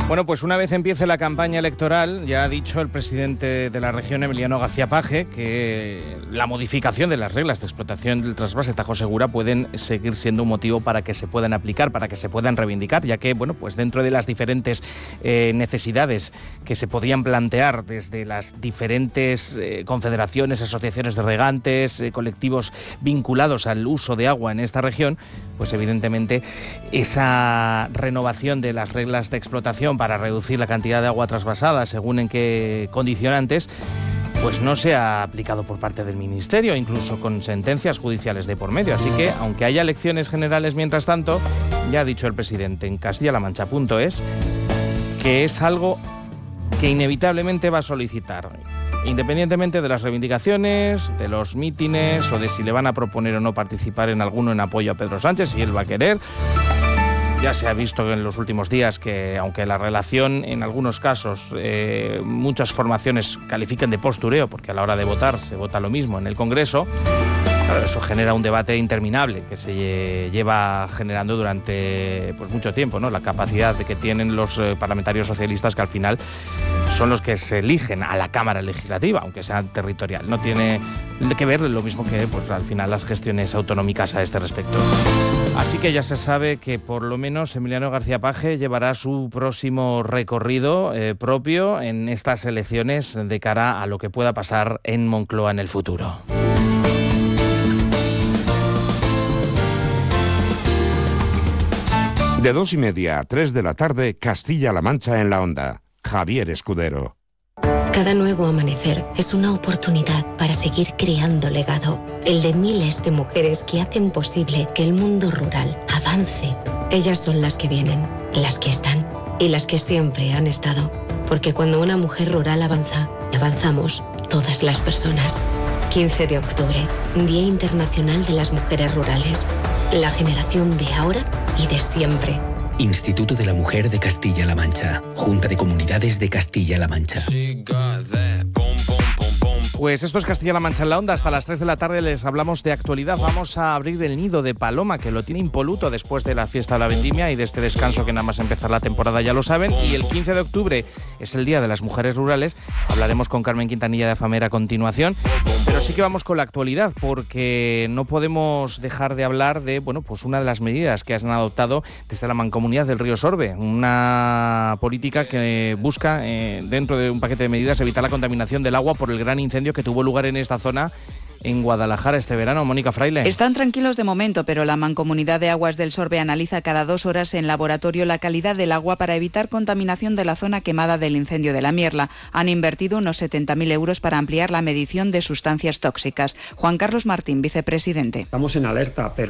Bueno, pues una vez empiece la campaña electoral, ya ha dicho el presidente de la región, Emiliano García Paje, que la modificación de las reglas de explotación del trasvase Tajo Segura pueden seguir siendo un motivo para que se puedan aplicar, para que se puedan reivindicar, ya que, bueno, pues dentro de las diferentes necesidades que se podían plantear desde las diferentes confederaciones, asociaciones de regantes, colectivos vinculados al uso de agua en esta región, pues evidentemente esa renovación de las reglas de explotación para reducir la cantidad de agua trasvasada según en qué condicionantes, pues no se ha aplicado por parte del Ministerio, incluso con sentencias judiciales de por medio. Así que, aunque haya elecciones generales mientras tanto, ya ha dicho el presidente en castillalamancha.es que es algo que inevitablemente va a solicitar, independientemente de las reivindicaciones, de los mítines o de si le van a proponer o no participar en alguno en apoyo a Pedro Sánchez, si él va a querer. Ya se ha visto en los últimos días que, aunque la relación en algunos casos muchas formaciones califiquen de postureo, porque a la hora de votar se vota lo mismo en el Congreso, claro, eso genera un debate interminable que se lleva generando durante mucho tiempo, ¿no? La capacidad que tienen los parlamentarios socialistas, que al final son los que se eligen a la Cámara Legislativa, aunque sea territorial. No tiene que ver lo mismo que al final las gestiones autonómicas a este respecto. Así que ya se sabe que por lo menos Emiliano García Paje llevará su próximo recorrido propio en estas elecciones de cara a lo que pueda pasar en Moncloa en el futuro. De 2:30 a 3 de la tarde, Castilla-La Mancha en la Onda. Javier Escudero. Cada nuevo amanecer es una oportunidad para seguir creando legado, el de miles de mujeres que hacen posible que el mundo rural avance. Ellas son las que vienen, las que están y las que siempre han estado, porque cuando una mujer rural avanza, avanzamos todas las personas. 15 de octubre, Día Internacional de las Mujeres Rurales, la generación de ahora y de siempre. Instituto de la Mujer de Castilla-La Mancha. Junta de Comunidades de Castilla-La Mancha. Pues esto es Castilla-La Mancha en la Onda. Hasta las 3 de la tarde les hablamos de actualidad. Vamos a abrir el nido de Paloma, que lo tiene impoluto después de la fiesta de la vendimia y de este descanso que nada más empezar la temporada ya lo saben. Y el 15 de octubre es el Día de las Mujeres Rurales. Hablaremos con Carmen Quintanilla de Afamer a continuación. Pero sí que vamos con la actualidad, porque no podemos dejar de hablar de una de las medidas que han adoptado desde la Mancomunidad del Río Sorbe. Una política que busca, dentro de un paquete de medidas, evitar la contaminación del agua por el gran incendio que tuvo lugar en esta zona en Guadalajara este verano. Mónica Fraile. Están tranquilos de momento, pero la Mancomunidad de Aguas del Sorbe analiza cada 2 horas en laboratorio la calidad del agua para evitar contaminación de la zona quemada del incendio de la Mierla. Han invertido unos 70.000 euros para ampliar la medición de sustancias tóxicas. Juan Carlos Martín, vicepresidente. Estamos en alerta, pero